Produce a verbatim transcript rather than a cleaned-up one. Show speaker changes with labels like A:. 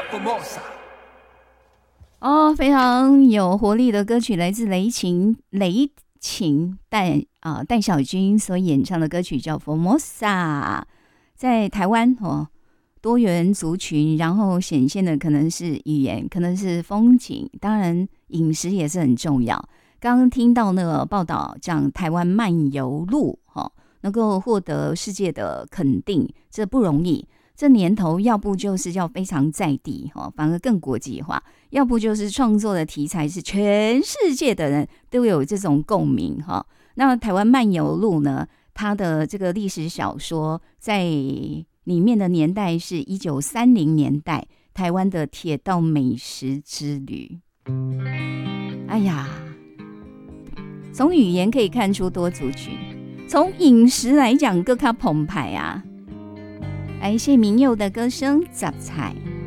A: 哦，非常有活力的歌曲，来自雷琴雷琴戴啊戴小军所演唱的歌曲叫《Formosa》，在台湾哦，多元族群，然后显现的可能是语言，可能是风景，当然饮食也是很重要。刚刚听到那个报道，讲台湾漫游路哦，能够获得世界的肯定，这不容易。这年头要不就是要非常在地，反而更国际化，要不就是创作的题材是全世界的人都有这种共鸣。那台湾漫游录呢，它的这个历史小说在里面的年代是一九三零年代台湾的铁道美食之旅。哎呀，从语言可以看出多族群，从饮食来讲更加澎湃啊。来，谢明佑的歌声《杂菜》。